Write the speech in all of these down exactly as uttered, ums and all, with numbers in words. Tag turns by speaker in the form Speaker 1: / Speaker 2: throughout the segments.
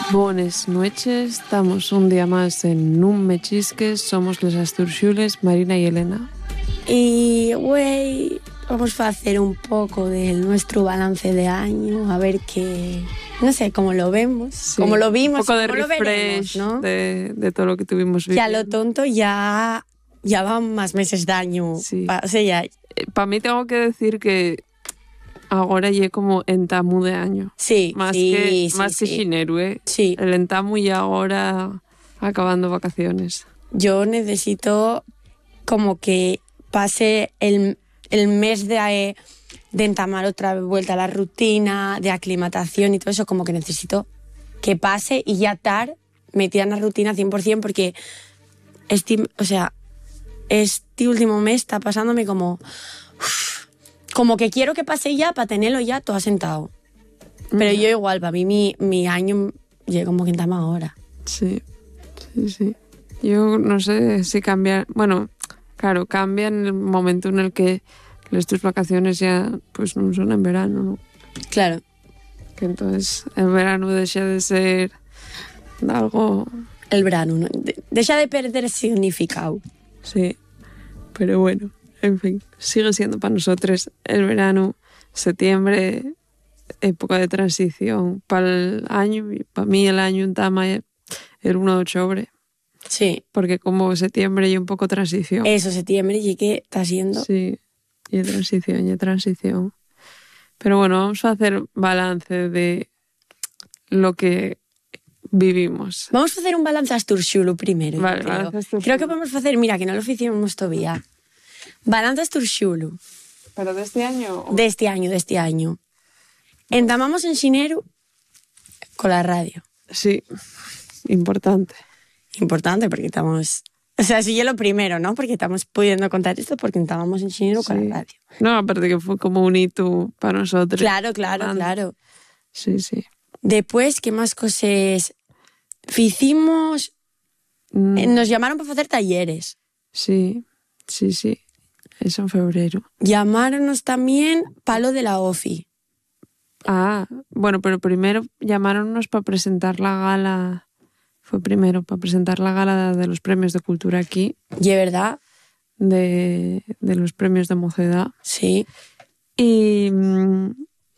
Speaker 1: Buenas noches, estamos un día más en Un Me Chisques, somos les Asturxules, Marina y Elena.
Speaker 2: Y, güey, vamos a hacer un poco de nuestro balance de año, a ver qué, no sé, cómo lo vemos,
Speaker 1: Sí,
Speaker 2: cómo lo vimos,
Speaker 1: un poco de
Speaker 2: cómo lo
Speaker 1: refresh
Speaker 2: veremos, ¿no?
Speaker 1: de, de todo lo que tuvimos
Speaker 2: Que a
Speaker 1: viviendo.
Speaker 2: lo tonto ya, ya van más meses de año.
Speaker 1: Sí.
Speaker 2: Pa- o sea, ya,
Speaker 1: Para mí tengo que decir que ahora ya como entamu de año.
Speaker 2: sí,
Speaker 1: Más
Speaker 2: sí,
Speaker 1: que,
Speaker 2: sí,
Speaker 1: más que
Speaker 2: sí.
Speaker 1: xineru, ¿eh?
Speaker 2: Sí.
Speaker 1: El entamu y ahora acabando vacaciones.
Speaker 2: Yo necesito como que pase el, el mes de, de entamar otra vuelta a la rutina, de aclimatación y todo eso, como que necesito que pase y ya estar metida en la rutina cien por ciento, porque este, o sea, este último mes está pasándome como uf, como que quiero que pase ya para tenerlo ya todo asentado. Pero yo igual, para mí mi, mi año llega como que entama ahora.
Speaker 1: Sí, sí, sí. Yo no sé si cambiar... Bueno, claro, cambia en el momento en el que las tus vacaciones ya pues no son en verano, ¿no?
Speaker 2: Claro.
Speaker 1: Que entonces el verano deja de ser algo...
Speaker 2: El verano, ¿no? De- deja de perder significado.
Speaker 1: Sí, pero bueno, en fin, sigue siendo para nosotros el verano, septiembre, época de transición para el año, y para mí el año en Tama es el uno de octubre,
Speaker 2: Sí.
Speaker 1: porque como septiembre y un poco transición.
Speaker 2: Eso, septiembre, y que está siendo...
Speaker 1: Sí, y transición, y transición. Pero bueno, vamos a hacer balance de lo que vivimos.
Speaker 2: Vamos a hacer un balance Asturxulo primero.
Speaker 1: Vale,
Speaker 2: yo creo.
Speaker 1: balance Asturxulo.
Speaker 2: Creo que podemos hacer, mira, que no lo hicimos todavía. Balance Asturxulo
Speaker 1: ¿Pero de este año? o-
Speaker 2: de este año, de este año. Entamamos en Xineru con la radio.
Speaker 1: Sí, importante.
Speaker 2: Importante porque estamos... O sea, sí, yo lo primero, ¿no? Porque estamos pudiendo contar esto porque entamamos en Xineru con
Speaker 1: Sí.
Speaker 2: la radio.
Speaker 1: No, aparte que fue como un hito para nosotros.
Speaker 2: Claro, claro,
Speaker 1: Grande.
Speaker 2: claro.
Speaker 1: Sí, sí.
Speaker 2: Después, ¿qué más cosas hicimos?
Speaker 1: Mm,
Speaker 2: Eh, Nos llamaron para hacer talleres.
Speaker 1: sí, sí, sí. Eso en febrero.
Speaker 2: Llamáronos también palo de la OFI.
Speaker 1: Ah, bueno, pero primero llamaronnos para presentar la gala. Fue primero para presentar la gala de los premios de cultura aquí,
Speaker 2: Y es verdad,
Speaker 1: de, de los premios de mocedad.
Speaker 2: sí.
Speaker 1: Y, mm,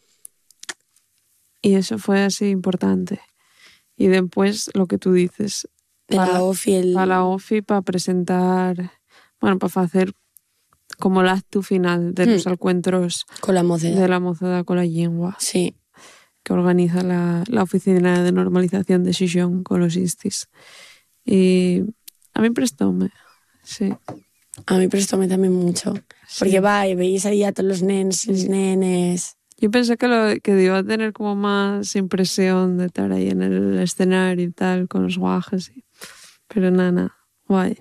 Speaker 1: y eso fue así importante. Y después lo que tú dices,
Speaker 2: De la OFI, el...
Speaker 1: para la OFI, para presentar, bueno, para hacer como el acto final de
Speaker 2: Hmm.
Speaker 1: los encuentros
Speaker 2: con la mocedad.
Speaker 1: de la mocedad con la lengua,
Speaker 2: Sí.
Speaker 1: que organiza la, la Oficina de Normalización de Xixón con los Istis. Y a mí prestóme, sí.
Speaker 2: A mí prestóme también mucho.
Speaker 1: Sí.
Speaker 2: Porque va, y veis ahí a todos los nenes, los nenes.
Speaker 1: Yo pensé que, lo, que iba a tener como más impresión de estar ahí en el escenario y tal, con los guajes. Y... Pero nada, nada, guay.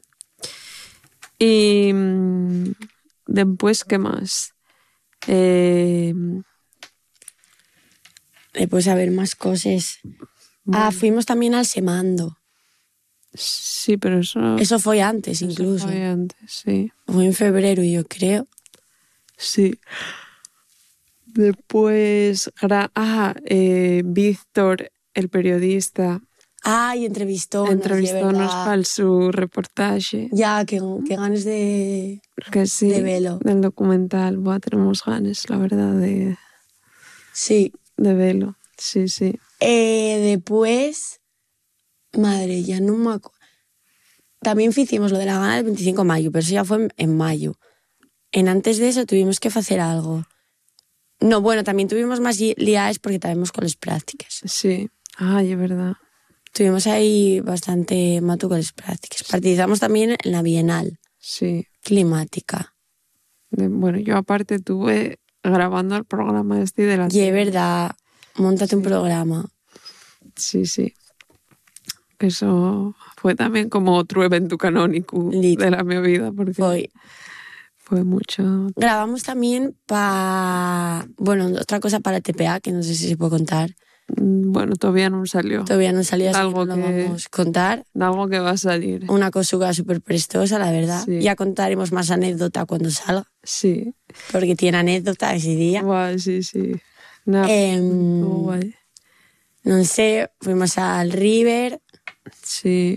Speaker 1: Y mm, después, ¿qué más? Eh,
Speaker 2: Después a ver más cosas. Ah, fuimos también al Semando.
Speaker 1: sí, pero eso...
Speaker 2: Eso fue antes,
Speaker 1: eso
Speaker 2: incluso.
Speaker 1: fue antes, sí.
Speaker 2: Fue en febrero, yo creo.
Speaker 1: Sí. Después, gra- ah, eh, Víctor, el periodista,
Speaker 2: Ah, y entrevistónos,
Speaker 1: entrevistónos
Speaker 2: para
Speaker 1: para su reportaje.
Speaker 2: Ya, que, que ganes de...
Speaker 1: Que sí,
Speaker 2: de velo.
Speaker 1: del documental. Buah, tenemos ganas, la verdad, de,
Speaker 2: Sí.
Speaker 1: de velo. Sí, sí.
Speaker 2: Eh, después... Madre, ya no me acuerdo. También hicimos lo de la gana del veinticinco de mayo, pero eso ya fue en, en mayo. En antes de eso tuvimos que hacer algo. No, bueno, también tuvimos más li- liaes porque estábamos con las prácticas.
Speaker 1: Sí. Ay, es verdad.
Speaker 2: Tuvimos ahí bastante mato con las prácticas. Participamos también en la Bienal
Speaker 1: Sí.
Speaker 2: Climática.
Speaker 1: De- bueno, yo aparte estuve grabando el programa este de la...
Speaker 2: Y es verdad, móntate un
Speaker 1: Sí.
Speaker 2: programa.
Speaker 1: Sí, sí. Eso fue también como otro evento canónico
Speaker 2: Lit.
Speaker 1: de la mi vida, porque
Speaker 2: Fue.
Speaker 1: fue mucho...
Speaker 2: Grabamos también para... Bueno, otra cosa para T P A, que no sé si se puede contar.
Speaker 1: Bueno, todavía no salió.
Speaker 2: Todavía no salió, así
Speaker 1: Algo
Speaker 2: que no lo
Speaker 1: que-
Speaker 2: vamos a contar.
Speaker 1: Algo que va a salir.
Speaker 2: Una cosa súper prestosa, la verdad.
Speaker 1: Sí.
Speaker 2: Ya contaremos más anécdota cuando salga,
Speaker 1: Sí.
Speaker 2: porque tiene anécdota ese día.
Speaker 1: Guay, sí, sí. Nah,
Speaker 2: Em,
Speaker 1: muy guay.
Speaker 2: non sé, fuimos al River.
Speaker 1: Sí.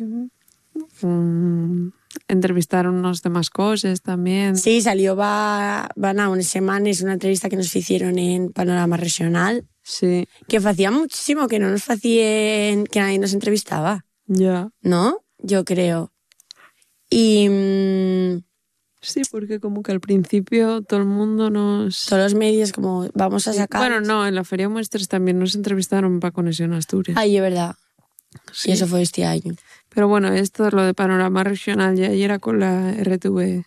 Speaker 1: Um, entrevistaron unos demás cosas también.
Speaker 2: Sí, salió va, van a unas semanas una entrevista que nos hicieron en Panorama Regional.
Speaker 1: Sí.
Speaker 2: Que facía muchísimo que no nos facían, que nadie nos entrevistaba.
Speaker 1: Ya.
Speaker 2: ¿No? Yo creo. Y... Mmm,
Speaker 1: sí, porque como que al principio todo el mundo nos...
Speaker 2: todos los medios como, vamos a sacar...
Speaker 1: Bueno, no, en la Feria Muestras también nos entrevistaron para Conexión Asturias.
Speaker 2: Ay, es verdad.
Speaker 1: Sí.
Speaker 2: Y eso fue este año.
Speaker 1: Pero bueno, esto es lo de Panorama Regional, ya era con la R T V.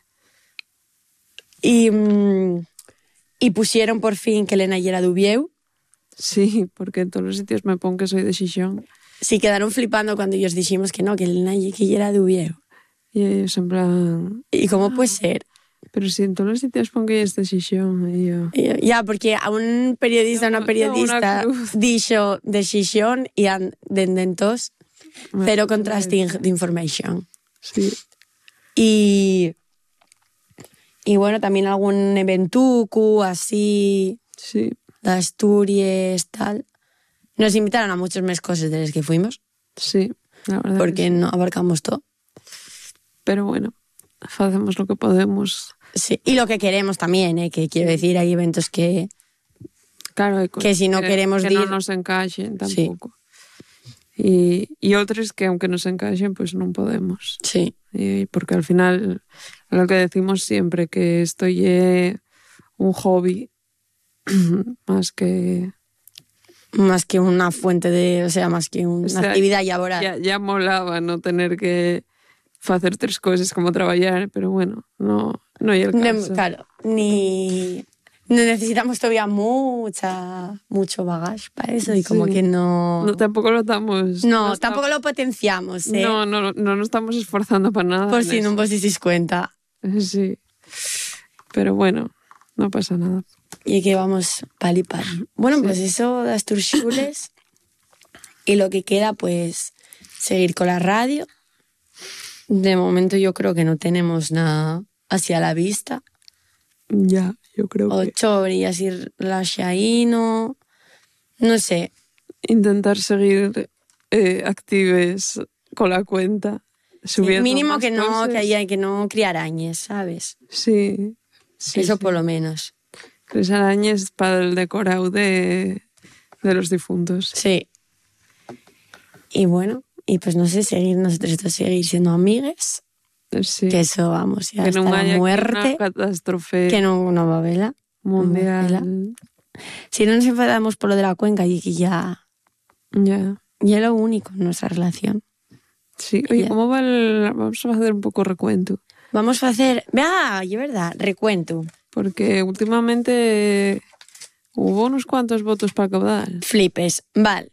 Speaker 2: Y, mmm, y pusieron por fin que Elena era Dubieu.
Speaker 1: Sí, porque en todos los sitios me pongo que soy de Xixón.
Speaker 2: Sí, quedaron flipando cuando ellos dijimos que no, que Elena que era Dubieu.
Speaker 1: Y ellos en plan...
Speaker 2: ¿Y cómo puede ser?
Speaker 1: Pero si en todos los sitios pongo que es de Xixón. Y yo...
Speaker 2: Ya, porque a un periodista,
Speaker 1: no,
Speaker 2: una periodista,
Speaker 1: no,
Speaker 2: dijo de Xixón y de entonces cero contrasting de información.
Speaker 1: Sí.
Speaker 2: Y, y bueno, también algún eventuco así,
Speaker 1: sí,
Speaker 2: de Asturias, tal. Nos invitaron a muchas más cosas de las que fuimos.
Speaker 1: Sí, la verdad.
Speaker 2: Porque
Speaker 1: sí.
Speaker 2: no abarcamos todo.
Speaker 1: Pero bueno, hacemos lo que podemos.
Speaker 2: Sí, y lo que queremos también, ¿eh? Que quiero decir, hay eventos que...
Speaker 1: Claro, hay
Speaker 2: que si no
Speaker 1: que,
Speaker 2: queremos
Speaker 1: que
Speaker 2: ir...
Speaker 1: no nos encaixen tampoco.
Speaker 2: Sí.
Speaker 1: Y, y otros que aunque nos encaixen, pues no podemos.
Speaker 2: Sí.
Speaker 1: Y porque al final, lo que decimos siempre, que esto es un hobby más que...
Speaker 2: Más que una fuente de... O sea, más que una o sea, actividad laboral.
Speaker 1: Ya, ya molaba no tener que hacer tres cosas como trabajar, pero bueno, no, no hay el caso.
Speaker 2: No, claro, ni... necesitamos todavía mucha, mucho bagaje para eso y sí. Como que no...
Speaker 1: No, tampoco lo estamos...
Speaker 2: No,
Speaker 1: no
Speaker 2: tampoco
Speaker 1: estamos,
Speaker 2: lo potenciamos, ¿eh?
Speaker 1: No, no, no nos estamos esforzando para nada.
Speaker 2: Por si no vos hicieis cuenta.
Speaker 1: Sí. Pero bueno, no pasa nada.
Speaker 2: Y que vamos pal y pal. Bueno, sí. Pues eso de Asturxules. Y lo que queda, pues, seguir con la radio. De momento yo creo que no tenemos nada hacia la vista.
Speaker 1: Ya, yo creo que...
Speaker 2: Ocho horas ir la Shaino. No sé.
Speaker 1: Intentar seguir eh, actives con la cuenta. Subiendo
Speaker 2: sí, mínimo
Speaker 1: más
Speaker 2: que no,
Speaker 1: cosas.
Speaker 2: que haya que no criar arañas, ¿sabes?
Speaker 1: Sí. sí
Speaker 2: Eso
Speaker 1: sí.
Speaker 2: por lo menos.
Speaker 1: Tres arañas para el decorado de, de los difuntos.
Speaker 2: Sí. Y bueno, y pues no sé, seguir nosotros seguir siendo amigues.
Speaker 1: Sí.
Speaker 2: Que eso, vamos, ya
Speaker 1: que
Speaker 2: hasta
Speaker 1: no
Speaker 2: la
Speaker 1: haya
Speaker 2: muerte.
Speaker 1: Una catástrofe.
Speaker 2: Que no, no va a haberla.
Speaker 1: Mundial.
Speaker 2: No si no nos enfadamos por lo de la cuenca y que ya...
Speaker 1: Ya.
Speaker 2: Ya es lo único en nuestra relación.
Speaker 1: Sí. Oye,
Speaker 2: ya.
Speaker 1: ¿cómo va el...? Vamos a hacer un poco recuento.
Speaker 2: Vamos a hacer... Ah, es verdad, recuento.
Speaker 1: Porque últimamente hubo unos cuantos votos para caudal.
Speaker 2: Flipes. Vale.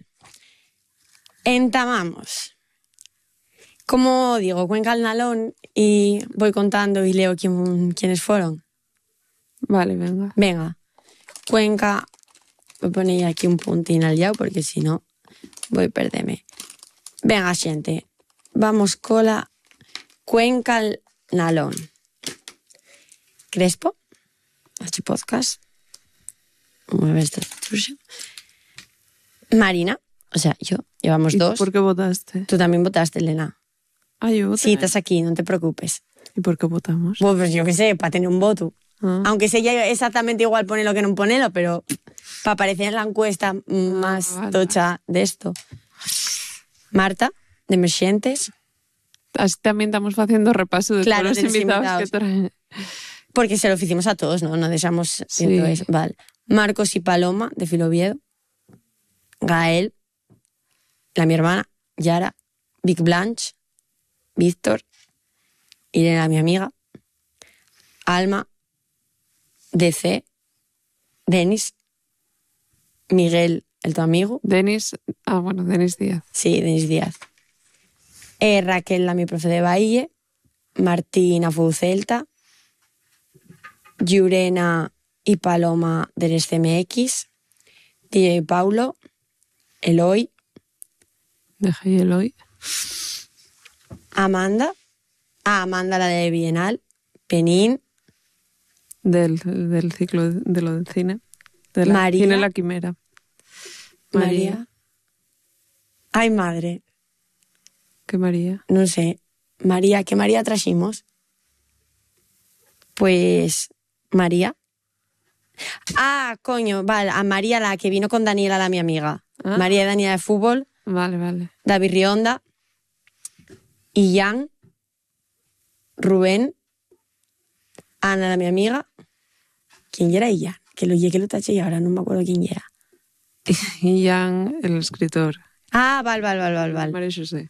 Speaker 2: Entamamos. Como digo, Cuenca al Nalón y voy contando y leo quién, quiénes fueron.
Speaker 1: Vale, venga.
Speaker 2: Venga. Cuenca... Voy a poner aquí un puntín al lado porque si no voy a perderme. Venga, xente. Vamos cola Cuenca al Nalón. Crespo. H podcast. Mueve esta intrusión. Marina. O sea, yo. Llevamos
Speaker 1: ¿Y
Speaker 2: dos.
Speaker 1: por qué votaste?
Speaker 2: Tú también votaste, Elena.
Speaker 1: Ah, yo voté.
Speaker 2: Sí, estás aquí, no te preocupes.
Speaker 1: ¿Y por qué votamos?
Speaker 2: Pues, pues yo qué sé, para tener un voto.
Speaker 1: Ah.
Speaker 2: Aunque sea exactamente igual ponelo que no ponelo, pero para aparecer en la encuesta más
Speaker 1: ah, vale.
Speaker 2: tocha de esto. Marta, de Merxentes.
Speaker 1: Así también estamos haciendo repaso de
Speaker 2: Claro,
Speaker 1: todos
Speaker 2: de
Speaker 1: los
Speaker 2: los
Speaker 1: invitados,
Speaker 2: invitados.
Speaker 1: que traen.
Speaker 2: Porque se lo hicimos a todos, ¿no? No dejamos...
Speaker 1: Sí.
Speaker 2: Eso. Vale. Marcos y Paloma, de Filoviedo. Gael, la mi hermana. Yara, Vic Blanche, Víctor, Irene, mi amiga. Alma, D C, Denis, Miguel, el tu amigo.
Speaker 1: Denis, ah, bueno, Denis Díaz.
Speaker 2: Sí, Denis Díaz. Eh, Raquel, la mi profe de Bahía. Martina Foucelta. Llurena y Paloma del C M X. D J Paulo. Eloy.
Speaker 1: Dejé el hoy.
Speaker 2: Amanda. Ah, Amanda, la de Bienal. Penín.
Speaker 1: Del, del ciclo de, de lo del cine. De la,
Speaker 2: María.
Speaker 1: Cine La Quimera.
Speaker 2: María. Ay, madre.
Speaker 1: ¿Qué María?
Speaker 2: No sé. María, ¿qué María trajimos? Pues... María. Ah, coño, vale. A María, la que vino con Daniela, la mi amiga.
Speaker 1: Ah.
Speaker 2: María y Daniela de fútbol.
Speaker 1: Vale, vale.
Speaker 2: David Rionda. Y Jan. Rubén. Ana, la mi amiga. ¿Quién era ella? Que lo llegué, lo taché y ahora no me acuerdo quién era.
Speaker 1: Y Jan, el escritor.
Speaker 2: Ah, val, val, val, val, val.
Speaker 1: María José.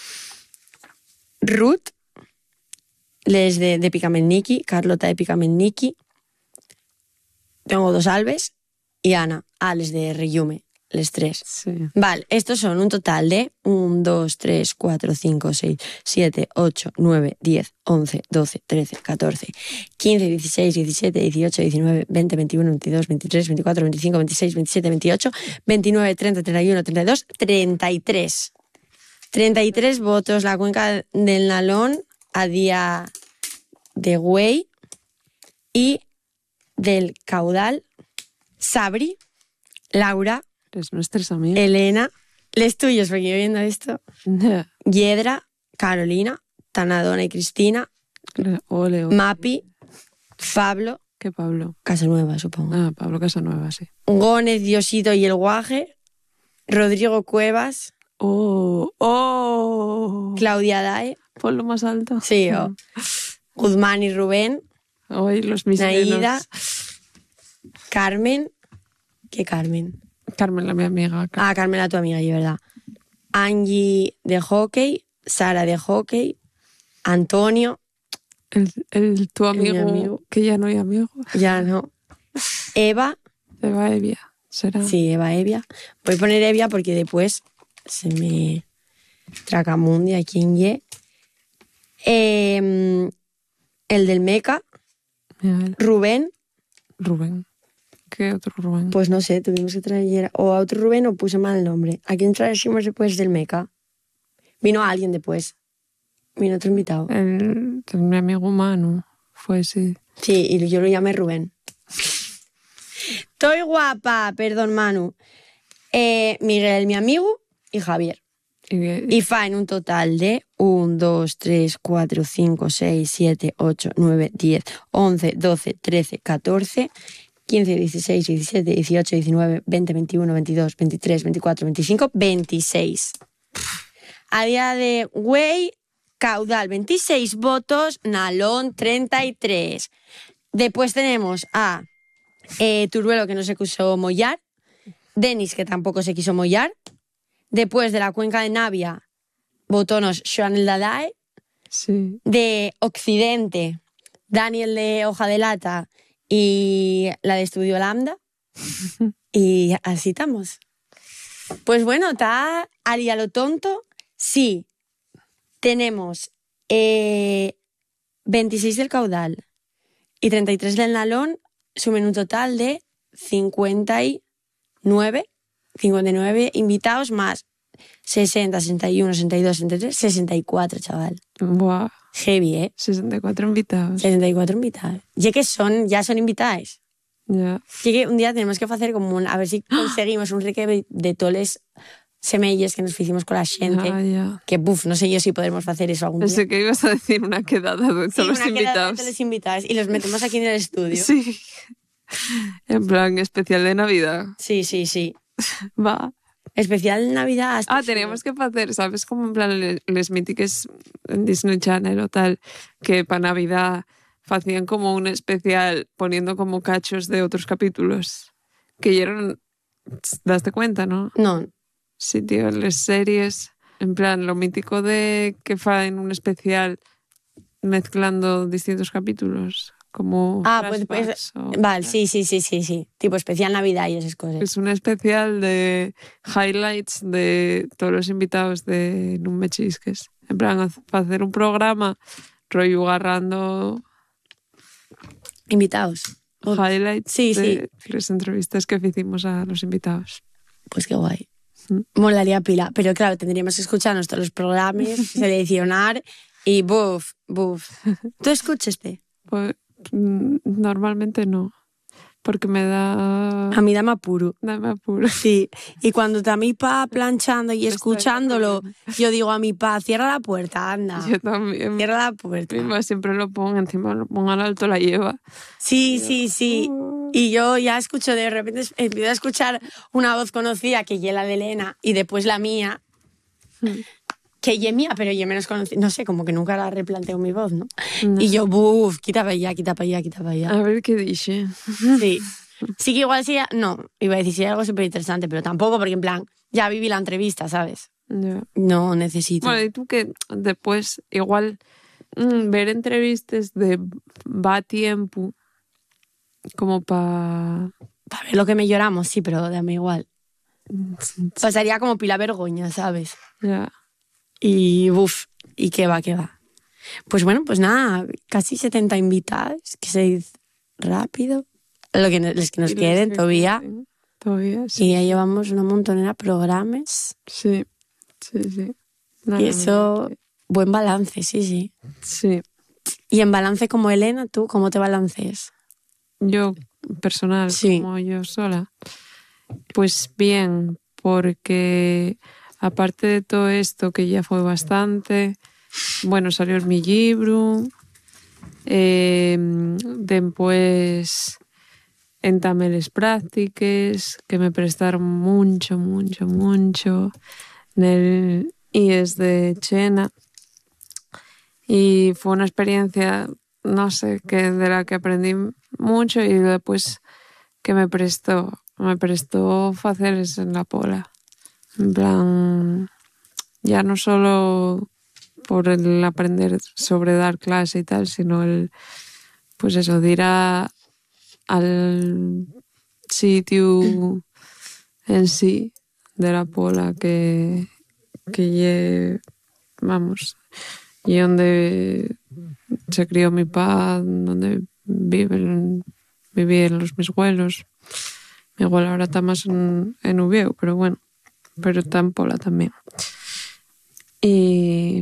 Speaker 2: Ruth, les de, de Picameniki, Carlota de Picameniki. Tengo dos Alves y Ana, ah, les de Reyume, les tres.
Speaker 1: Sí.
Speaker 2: Vale, estos son un total de uno, dos, tres, cuatro, cinco, seis, siete, ocho, nueve, diez, once, doce, trece, catorce, quince, dieciséis, diecisiete, dieciocho, diecinueve, veinte, veintiuno, veintidós, veintitrés, veinticuatro, veinticinco, veintiséis, veintisiete, veintiocho, veintinueve, treinta, treinta y uno, treinta y dos, treinta y tres. treinta y tres votos. La cuenca del Nalón a día de Güey y del Caudal, Sabri, Laura,
Speaker 1: Eres nuestros amigos.
Speaker 2: Elena, les tuyos, porque yo viendo esto,
Speaker 1: Yeah.
Speaker 2: Hiedra, Carolina, Tanadona y Cristina,
Speaker 1: Ole, ole.
Speaker 2: Mapi, Pablo,
Speaker 1: ¿Qué Pablo?
Speaker 2: Casanueva, supongo,
Speaker 1: Ah, Pablo Casanueva, sí.
Speaker 2: Gómez, Diosito y el Guaje, Rodrigo Cuevas,
Speaker 1: Oh, oh.
Speaker 2: Claudia Dae,
Speaker 1: Ponlo más alto.
Speaker 2: sí, o Guzmán y Rubén,
Speaker 1: Hoy los miserinos.
Speaker 2: Naida, Carmen, ¿qué Carmen?
Speaker 1: Carmen, la mi amiga.
Speaker 2: Ah, Carmela, tu amiga, y verdad. Angie de hockey, Sara de hockey, Antonio,
Speaker 1: El, el tu amigo,
Speaker 2: amigo.
Speaker 1: que ya no hay amigo.
Speaker 2: ya no. Eva,
Speaker 1: Eva Evia. ¿Será?
Speaker 2: sí, Eva Evia. Voy a poner Evia porque después se me tracamundia aquí en Ye. Eh, el del Meca,
Speaker 1: Mira, el
Speaker 2: Rubén,
Speaker 1: Rubén. ¿Qué otro Rubén?
Speaker 2: pues no sé, tuvimos que traer o a otro Rubén o puse mal el nombre. ¿A quién trajimos después del Meca? Vino alguien después. Vino otro invitado.
Speaker 1: El, el mi amigo Manu. Fue sí.
Speaker 2: Sí, y yo lo llamé Rubén. Estoy guapa, perdón, Manu. Eh, Miguel, mi amigo, y Javier.
Speaker 1: Y,
Speaker 2: Y fa en un total de uno, dos, tres, cuatro, cinco, seis, siete, ocho, nueve, diez, once, doce, trece, catorce, quince, dieciséis, diecisiete, dieciocho, diecinueve, veinte, veintiuno, veintidós, veintitrés, veinticuatro, veinticinco, veintiséis. A día de Güey, Caudal veintiséis votos, Nalón treinta y tres. Después tenemos a eh, Turuelo, que no se quiso mollar, Denis, que tampoco se quiso mollar. Después de la cuenca de Navia, votonos Joan el Dadae.
Speaker 1: sí.
Speaker 2: De Occidente, Daniel de Hoja de Lata y la de Estudio Lambda. Y así estamos. Pues bueno, está ali a lo tonto. Sí, tenemos eh, veintiséis del Caudal y treinta y tres del Nalón, sumen un total de cincuenta y nueve, cincuenta y nueve invitados más sesenta, sesenta y uno, sesenta y dos, sesenta y tres, sesenta y cuatro, chaval.
Speaker 1: Buah.
Speaker 2: Heavy, ¿eh?
Speaker 1: sesenta y cuatro invitados.
Speaker 2: sesenta y cuatro invitados. Ya que son, ya son invitados.
Speaker 1: Ya.
Speaker 2: Ya que un día tenemos que hacer como un, a ver si conseguimos un reque de toles semelles que nos hicimos con la gente.
Speaker 1: Ah, ya.
Speaker 2: Que, buf, no sé yo si podremos hacer eso algún día.
Speaker 1: Pensé que ibas a decir una quedada de
Speaker 2: Sí,
Speaker 1: todos los
Speaker 2: una quedada de
Speaker 1: invitados.
Speaker 2: todos los invitados y los metemos aquí en el estudio.
Speaker 1: Sí. En plan, especial de Navidad.
Speaker 2: Sí, sí, sí.
Speaker 1: Va.
Speaker 2: Especial Navidad. hasta
Speaker 1: Ah, teníamos que hacer, ¿sabes? Como en plan les, les mítiques en Disney Channel o tal, que para Navidad hacían como un especial poniendo como cachos de otros capítulos. Que dieron, ¿daste cuenta, no?
Speaker 2: No,
Speaker 1: Sí, tío, las series, en plan, lo mítico de que en un especial mezclando distintos capítulos, como
Speaker 2: ah, pues, pues
Speaker 1: flashbacks o-
Speaker 2: vale, sí, sí, sí, sí, sí. Tipo especial Navidad y esas cosas.
Speaker 1: Es un especial de highlights de todos los invitados de No Me Chisques. En plan, haz- hacer un programa rollo agarrando
Speaker 2: Invitados.
Speaker 1: highlights
Speaker 2: Sí,
Speaker 1: de las entrevistas que hicimos a los invitados.
Speaker 2: Pues qué guay.
Speaker 1: Mm.
Speaker 2: Molaría pila. Pero claro, tendríamos que escucharnos todos los programas, seleccionar y buf, buf. ¿Tú escuchaste?
Speaker 1: Pues mm, normalmente no. porque me da...
Speaker 2: A mí dame apuro.
Speaker 1: Dame apuro.
Speaker 2: Sí, y cuando está mi pa planchando y escuchándolo, yo digo a mi pa, cierra la puerta, anda.
Speaker 1: Yo también.
Speaker 2: Cierra la puerta.
Speaker 1: Mi mamá siempre lo pongo, encima lo pongo al alto, la lleva.
Speaker 2: Sí,
Speaker 1: Yo,
Speaker 2: sí, sí.
Speaker 1: uh.
Speaker 2: Y yo ya escucho, de repente empiezo a escuchar una voz conocida, que es la de Elena, y después la mía,
Speaker 1: Hmm.
Speaker 2: que ya es mía, pero ya menos conocida. No sé, como que nunca la replanteo mi voz, ¿no?
Speaker 1: No.
Speaker 2: Y yo, buf, quita para allá, quita para allá, quita para allá.
Speaker 1: A ver qué dice.
Speaker 2: Sí. Sí que igual sí, no, iba a decir sí, algo súper interesante, pero tampoco, porque en plan, ya viví la entrevista, ¿sabes?
Speaker 1: Ya.
Speaker 2: No necesito.
Speaker 1: Bueno, y tú que después igual mm, ver entrevistas de va tiempo como para...
Speaker 2: Para ver lo que me lloramos, sí, pero dame igual. Pasaría como pila vergoña, ¿sabes?
Speaker 1: Ya.
Speaker 2: Y uff, y qué va, qué va. Pues bueno, pues nada, casi setenta invitados, que se dice rápido. Lo que, los que nos
Speaker 1: Y los
Speaker 2: queden
Speaker 1: que
Speaker 2: todavía.
Speaker 1: queden, Todavía, sí.
Speaker 2: Y ya llevamos una montonera de programas.
Speaker 1: Sí, sí, sí. No,
Speaker 2: Y
Speaker 1: la
Speaker 2: eso,
Speaker 1: verdad que-
Speaker 2: buen balance, sí, sí.
Speaker 1: Sí.
Speaker 2: Y en balance como Elena, ¿tú cómo te balanceas?
Speaker 1: Yo, personal,
Speaker 2: Sí.
Speaker 1: como yo sola, pues bien, porque aparte de todo esto, que ya fue bastante, bueno, salió mi libro, eh, después entamé les prácticas, que me prestaron mucho, mucho, mucho, nel I E S de Chena, y fue una experiencia, no sé, que de la que aprendí mucho y después que me prestó, me prestó faceres en la pola. En plan, ya no solo por el aprender sobre dar clase y tal, sino el, pues eso, de ir a, al sitio en sí de la pola que, que ye, vamos, y donde se crió mi pa, donde viven, vivían los mis abuelos. Mi abuela ahora está más en, en Uvieu, pero bueno, pero está en Pola también. Y,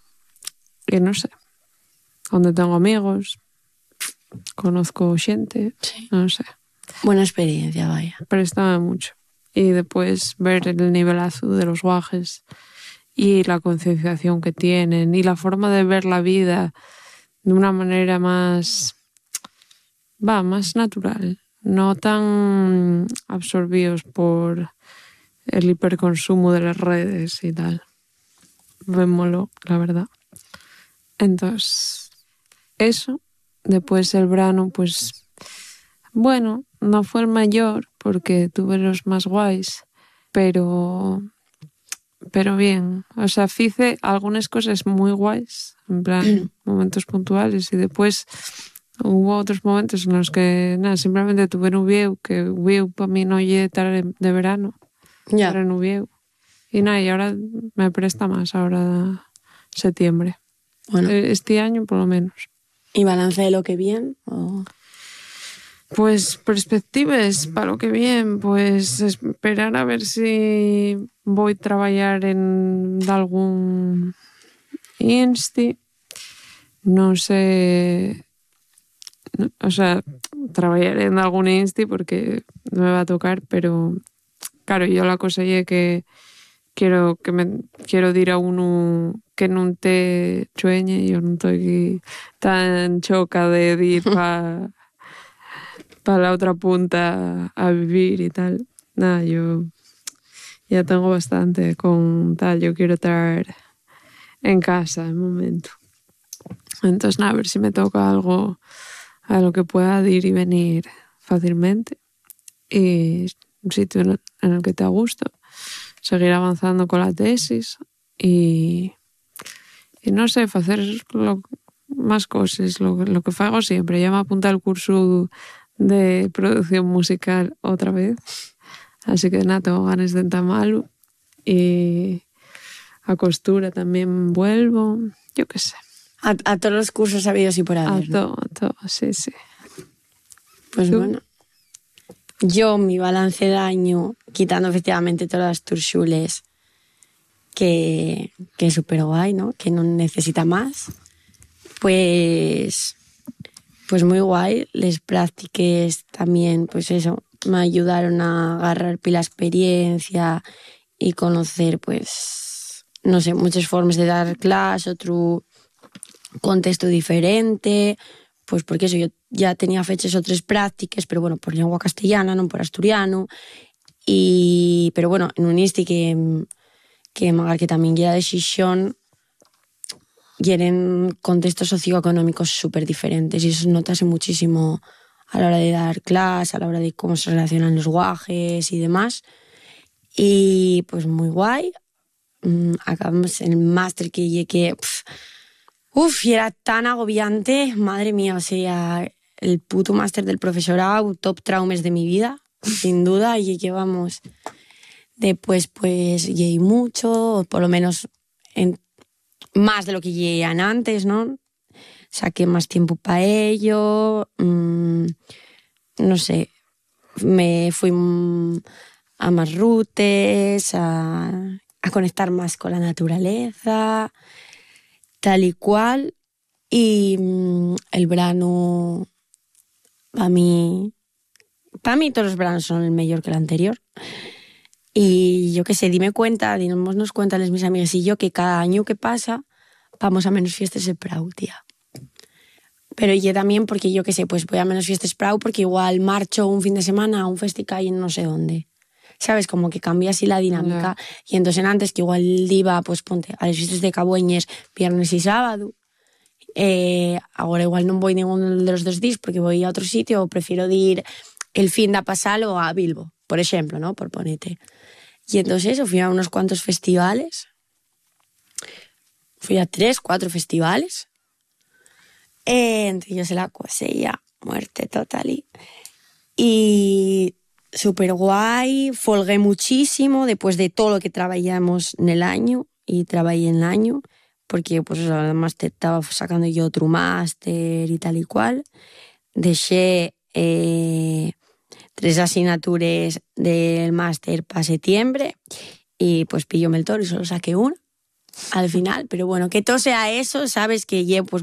Speaker 1: y no sé, donde tengo amigos, conozco gente,
Speaker 2: Sí.
Speaker 1: no sé,
Speaker 2: Buena experiencia, vaya.
Speaker 1: préstame mucho. Y después ver el nivelazo de los guajes y la concienciación que tienen y la forma de ver la vida de una manera más, va, más natural, no tan absorbidos por el hiperconsumo de las redes y tal. Vémoslo, la verdad. Entonces, eso. Después el verano, pues, bueno, no fue el mayor porque tuve los más guays, pero, pero bien. O sea, hice algunas cosas muy guays, en plan, momentos puntuales, y después hubo otros momentos en los que, nada, simplemente tuve en Uvieu, que Uvieu para mí no llegue tarde de verano.
Speaker 2: Ya.
Speaker 1: Ahora en Uvieu. Y nada, y ahora me presta más, ahora septiembre.
Speaker 2: Bueno,
Speaker 1: Este año por lo menos.
Speaker 2: ¿y balance de lo que bien? O...
Speaker 1: Pues perspectivas para lo que bien, pues esperar a ver si voy a trabajar en algún insti. No sé, o sea, trabajar en algún insti porque me va a tocar, pero claro, yo la cosa es que quiero que me quiero dir a uno que non te sueñe, yo no estoy tan choca de ir para pa la otra punta a vivir y tal. Nada, yo ya tengo bastante con tal, yo quiero estar en casa de momento. Entonces, nada, a ver si me toca algo a lo que pueda ir y venir fácilmente y un sitio en el, en el que te gusto, seguir avanzando con la tesis y, y no sé, hacer lo, más cosas, lo, lo que hago siempre. Ya me apunté al curso de producción musical otra vez, así que nada, tengo ganas de entamarlo y a costura también vuelvo, yo qué sé.
Speaker 2: A, a todos los cursos habidos y por
Speaker 1: A
Speaker 2: haber, ¿no?
Speaker 1: todo, a todo, sí, sí.
Speaker 2: Pues
Speaker 1: ¿Tú?
Speaker 2: bueno. Yo, mi balance de año, quitando efectivamente todas las tursules, que, que es súper guay, ¿no? Que no necesita más. Pues pues muy guay. Les prácticas también, pues eso, me ayudaron a agarrar la experiencia y conocer, pues, no sé, muchas formas de dar clase, otro contexto diferente, pues porque eso, yo ya tenía fechas otras prácticas, pero bueno, por lengua castellana, non por asturiano, y, pero bueno, en un insti que, que magar que tamén guía de Xixón, quieren contextos socioeconómicos súper diferentes y eso notase muchísimo a la hora de dar clase, a la hora de cómo se relacionan los guajes y demás. Y pues muy guay. Mm, acabamos en el máster que llegué. Uf, y era tan agobiante. Madre mía, o sea, el puto máster del profesorado, top traumas de mi vida, sin duda. Y llegué, vamos. Después, pues, llegué mucho, por lo menos en más de lo que llegué antes, ¿no? Saqué más tiempo para ello. Mmm, no sé, me fui a más rutes, a, a conectar más con la naturaleza, tal y cual. Y mmm, el verano, para mí, para mí todos los veranos son el mejor que el anterior. Y yo qué sé, dime cuenta, dimos cuenta mis amigas y yo que cada año que pasa vamos a menos fiestas de Prau, tía. Pero yo también porque yo qué sé, pues voy a menos fiestas Prau porque igual marcho un fin de semana a un festival en no sé dónde. ¿Sabes? Como que cambia así la dinámica. No. Y entonces antes que igual iba, pues ponte, a las fiestas de Cabueñes viernes y sábado, eh, ahora igual no voy ninguno de los dos días porque voy a otro sitio o prefiero ir el fin de pasarlo a Bilbo, por ejemplo, ¿no? Por ponerte. Y entonces eso, fui a unos cuantos festivales. Fui a tres, cuatro festivales. Eh, entonces yo se la cuase ya, muerte total. Y, y súper guay, folgué muchísimo después de todo lo que trabajamos en el año, y trabajé en el año, porque pues además te estaba sacando yo otro máster y tal y cual. Dejé eh, tres asignaturas del máster para septiembre y pues pillóme el toro y solo saqué una al final, pero bueno, que todo sea eso, sabes que llevo pues